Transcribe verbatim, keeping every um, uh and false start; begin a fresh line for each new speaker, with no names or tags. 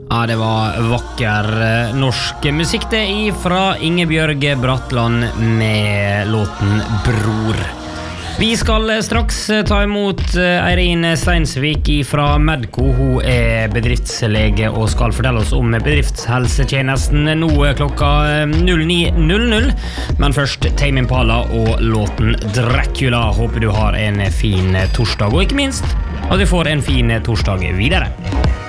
Ja, det var vakker norsk musikk det ifra Ingebjørg Bratland med låten Bror. Vi skal straks ta imot Eirin Steinsvik fra Medco. Hun er bedriftslege og skal fortelle oss om bedriftshelsetjenesten nå klokka null ni null null. Men først Tame Impala og låten Dracula. Håper du har en fin torsdag, og ikke minst at du får en fin torsdag videre.